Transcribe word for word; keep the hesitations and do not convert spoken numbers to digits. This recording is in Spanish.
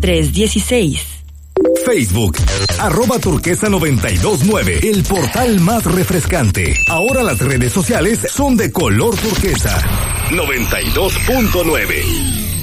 tres dieciséis. Facebook, arroba turquesa noventa y dos nueve, el portal más refrescante. Ahora las redes sociales son de color turquesa. noventa y dos punto nueve.